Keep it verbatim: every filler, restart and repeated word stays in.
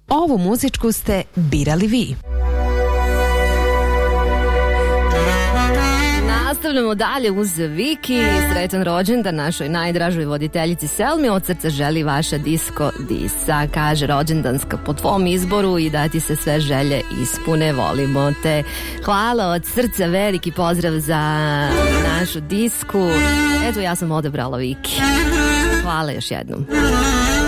Ovu muzičku ste birali vi. Nastavljamo dalje uz Viki. Sretan rođendan našoj najdražoj voditeljici Selmi. Od srca želi vaša Disco Disa. Kaže rođendanska po tvom izboru i da ti se sve želje ispune. Volimo te. Hvala od srca, veliki pozdrav za našu Disku. Eto, ja sam odabrala Viki. Hvala još jednom.